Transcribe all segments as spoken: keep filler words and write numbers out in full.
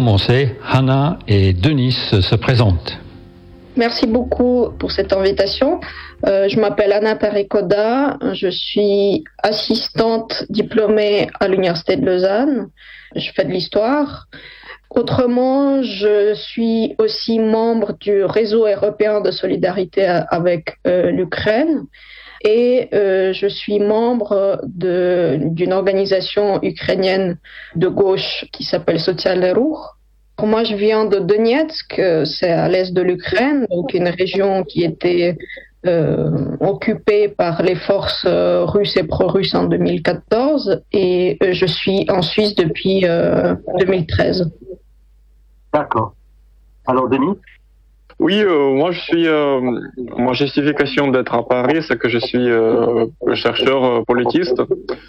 commencer, Hannah et Denis se présentent. Merci beaucoup pour cette invitation. Euh, je m'appelle Anna Tarekoda, je suis assistante diplômée à l'Université de Lausanne. Je fais de l'histoire. Autrement, je suis aussi membre du réseau européen de solidarité avec euh, l'Ukraine et euh, je suis membre de, d'une organisation ukrainienne de gauche qui s'appelle Socialny Ruch. Moi, je viens de Donetsk, c'est à l'est de l'Ukraine, donc une région qui était euh, occupée par les forces euh, russes et pro-russes en deux mille quatorze, et euh, je suis en Suisse depuis euh, deux mille treize. D'accord. Alors, Denis ? Oui, euh, moi je suis, euh, ma justification d'être à Paris, c'est que je suis euh, chercheur euh, politiste,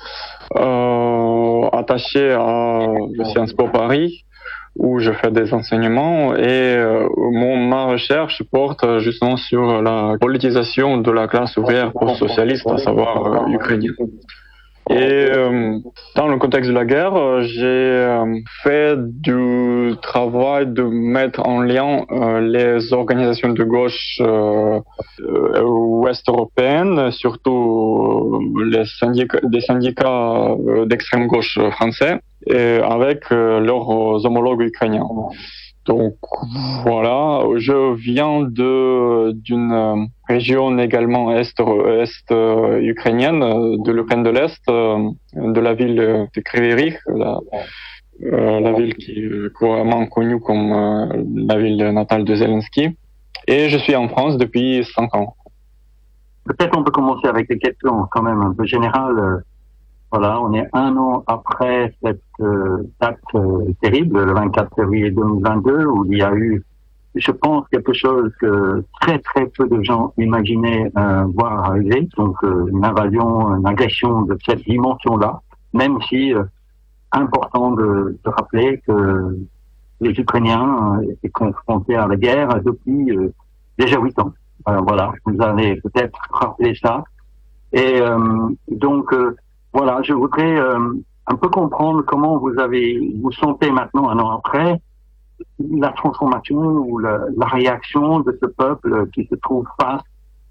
euh, attaché à Sciences Po Paris, où je fais des enseignements, et euh, mon, ma recherche porte justement sur la politisation de la classe ouvrière post-socialiste, à savoir euh, ukrainienne. Et euh, dans le contexte de la guerre, j'ai euh, fait du travail de mettre en lien euh, les organisations de gauche euh, euh, ouest européennes, surtout les syndicats, des syndicats euh, d'extrême gauche français, et avec euh, leurs homologues ukrainiens. Donc voilà, je viens de d'une région également est est euh, ukrainienne, de l'Ukraine de l'Est, euh, de la ville de Kryvyi Rih, la, euh, la ville qui est couramment connue comme euh, la ville natale de Zelensky. Et je suis en France depuis cinq ans. Peut-être on peut commencer avec des questions quand même un peu générales. Voilà, on est un an après cette euh, date euh, terrible, le vingt-quatre février deux mille vingt-deux, où il y a eu, je pense, quelque chose que très très peu de gens imaginaient euh, voir arriver, donc euh, une invasion, une agression de cette dimension-là, même si euh, important de, de rappeler que les Ukrainiens euh, étaient confrontés à la guerre depuis euh, déjà huit ans. Euh, voilà, vous allez peut-être rappeler ça. Et euh, donc euh, voilà, je voudrais euh, un peu comprendre comment vous avez, vous sentez maintenant, un an après, la transformation ou la, la réaction de ce peuple qui se trouve face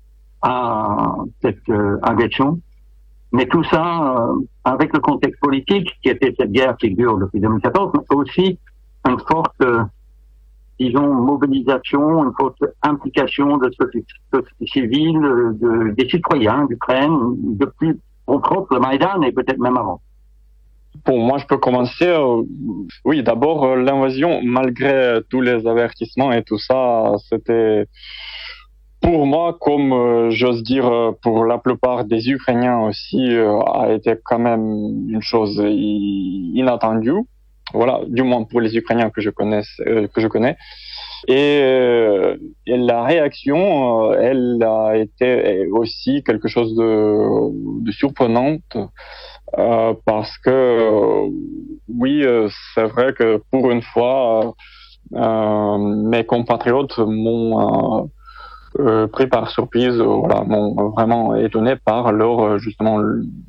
à cette euh, agression. Mais tout ça euh, avec le contexte politique qui était cette guerre qui dure depuis deux mille quatorze, mais aussi une forte, euh, disons, mobilisation, une forte implication de ce société civile, de, des citoyens d'Ukraine, depuis entre autres le Maïdan et peut-être même avant. Bon, moi je peux commencer. Euh, oui, d'abord euh, l'invasion, malgré tous les avertissements et tout ça, c'était pour moi, comme euh, j'ose dire euh, pour la plupart des Ukrainiens aussi, euh, a été quand même une chose inattendue. Voilà, du moins pour les Ukrainiens que je connais, euh, que je connais. Et, euh, et la réaction, euh, elle a été aussi quelque chose de, de surprenante, euh, parce que euh, oui, euh, c'est vrai que pour une fois, euh, mes compatriotes m'ont euh, euh, pris par surprise, voilà, m'ont vraiment étonné par leur justement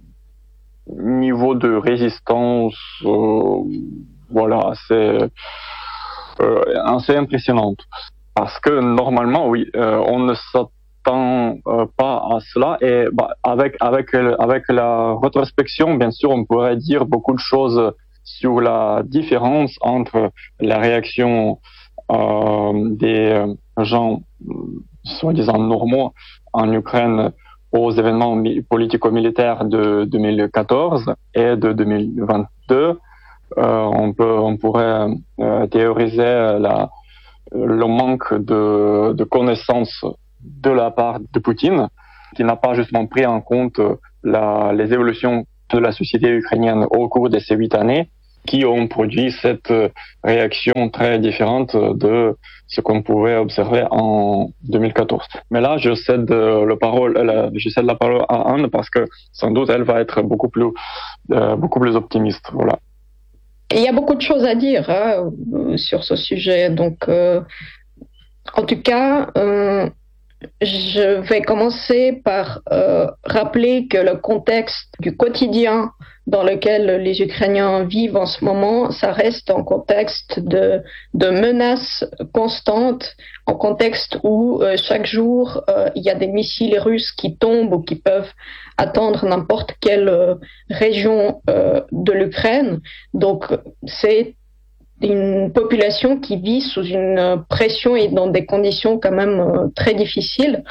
niveau de résistance, euh, voilà, c'est Euh, assez impressionnante, parce que normalement, oui, euh, on ne s'attend euh, pas à cela, et bah, avec avec avec la rétrospection, bien sûr, on pourrait dire beaucoup de choses sur la différence entre la réaction euh, des gens soi-disant normaux en Ukraine aux événements politico-militaires de deux mille quatorze et de deux mille vingt-deux. Euh, on peut, on pourrait euh, théoriser la, le manque de, de connaissances de la part de Poutine, qui n'a pas justement pris en compte la, les évolutions de la société ukrainienne au cours de ces huit années, qui ont produit cette réaction très différente de ce qu'on pouvait observer en deux mille quatorze. Mais là, je cède le parole, la, je cède la parole à Anne, parce que sans doute elle va être beaucoup plus, euh, beaucoup plus optimiste. Voilà. Il y a beaucoup de choses à dire hein, sur ce sujet. Donc, euh, en tout cas, euh, je vais commencer par euh, rappeler que le contexte du quotidien dans lequel les Ukrainiens vivent en ce moment, ça reste en contexte de, de menaces constantes, en contexte où euh, chaque jour, euh, il y a des missiles russes qui tombent ou qui peuvent atteindre n'importe quelle euh, région euh, de l'Ukraine. Donc, c'est une population qui vit sous une pression et dans des conditions quand même euh, très difficiles.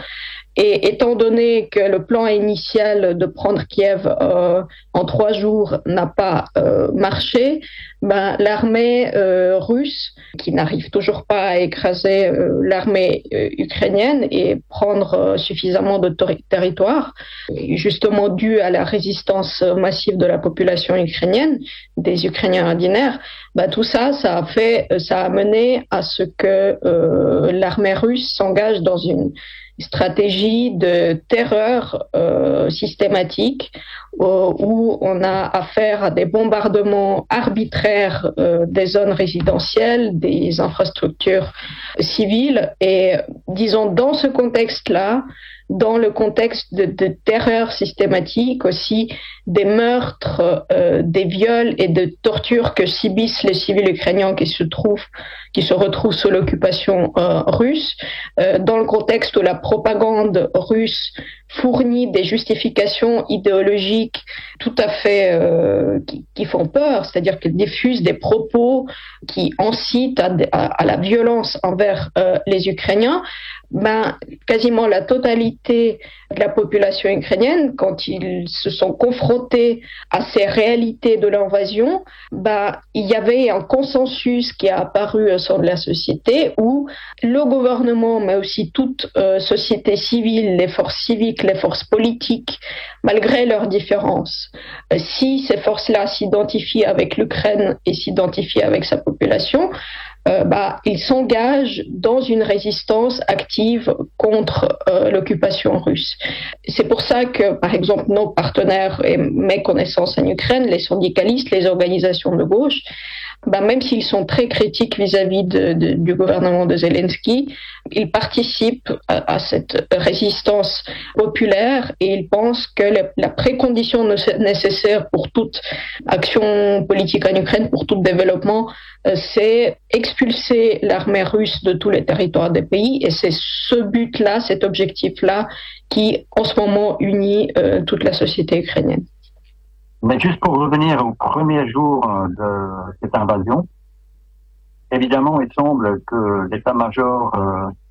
Et étant donné que le plan initial de prendre Kiev euh, en trois jours n'a pas euh, marché, ben, l'armée euh, russe, qui n'arrive toujours pas à écraser euh, l'armée euh, ukrainienne et prendre euh, suffisamment de ter- territoire, justement dû à la résistance massive de la population ukrainienne, des Ukrainiens ordinaires, ben, tout ça, ça a fait, ça a mené à ce que euh, l'armée russe s'engage dans une stratégie de terreur euh, systématique euh, où on a affaire à des bombardements arbitraires euh, des zones résidentielles, des infrastructures civiles. Et disons, dans ce contexte-là, dans le contexte de, de terreur systématique aussi, des meurtres, euh, des viols et de tortures que subissent les civils ukrainiens qui se trouvent, qui se retrouvent sous l'occupation euh, russe, euh, dans le contexte où la propagande russe fournit des justifications idéologiques tout à fait euh, qui, qui font peur, c'est-à-dire qu'elle diffuse des propos qui incitent à, à, à la violence envers euh, les Ukrainiens. Ben, quasiment la totalité de la population ukrainienne, quand ils se sont confrontés à ces réalités de l'invasion, ben, il y avait un consensus qui a apparu au sein de la société où le gouvernement, mais aussi toute euh, société civile, les forces civiques, les forces politiques, malgré leurs différences, euh, si ces forces-là s'identifient avec l'Ukraine et s'identifient avec sa population, Euh, bah, ils s'engagent dans une résistance active contre euh, l'occupation russe. C'est pour ça que, par exemple, nos partenaires et mes connaissances en Ukraine, les syndicalistes, les organisations de gauche, bah, même s'ils sont très critiques vis-à-vis de, de, du gouvernement de Zelensky, ils participent à, à cette résistance populaire et ils pensent que la, la précondition nécessaire pour toute action politique en Ukraine, pour tout développement, euh, c'est expulser l'armée russe de tous les territoires des pays, et c'est ce but-là, cet objectif-là, qui en ce moment unit euh, toute la société ukrainienne. Mais juste pour revenir au premier jour de cette invasion, évidemment, il semble que l'état-major euh,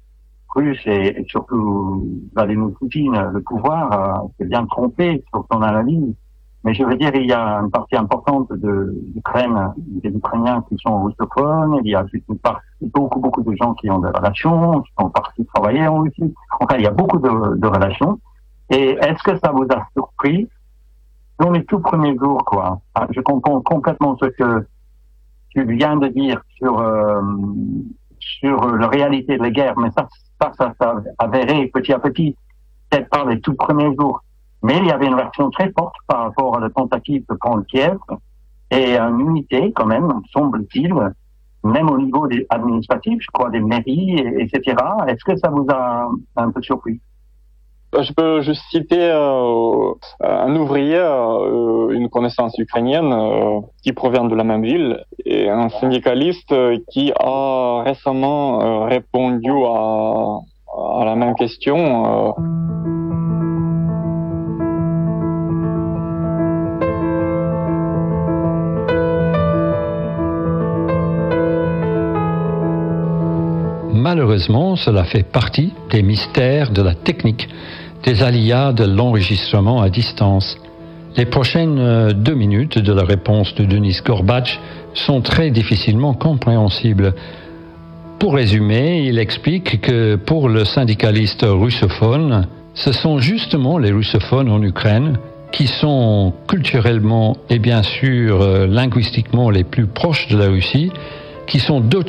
russe et, et surtout Vladimir Poutine, le pouvoir, euh, s'est bien trompé sur son analyse. Mais je veux dire, il y a une partie importante de l'Ukraine, des Ukrainiens qui sont russophones, il y a une partie, beaucoup, beaucoup de gens qui ont des relations, qui sont partis travailler en Russie. Enfin, il y a beaucoup de, de relations. Et est-ce que ça vous a surpris dans les tout premiers jours, quoi? Je comprends complètement ce que tu viens de dire sur euh, sur la réalité de la guerre, mais ça, ça, ça, ça a avéré petit à petit, peut-être pas les tout premiers jours. Mais il y avait une réaction très forte par rapport à la tentative de prendre Kiev et une unité, quand même, semble-t-il, même au niveau des administratifs, je crois, des mairies, et, etc. Est-ce que ça vous a un peu surpris? Je peux juste citer euh, un ouvrier, euh, une connaissance ukrainienne euh, qui provient de la même ville, et un syndicaliste euh, qui a récemment euh, répondu à, à la même question. Euh, Malheureusement, cela fait partie des mystères de la technique, des aléas de l'enregistrement à distance. Les prochaines deux minutes de la réponse de Denis Gorbatch sont très difficilement compréhensibles. Pour résumer, il explique que pour le syndicaliste russophone, ce sont justement les russophones en Ukraine qui sont culturellement et bien sûr linguistiquement les plus proches de la Russie, qui sont d'autres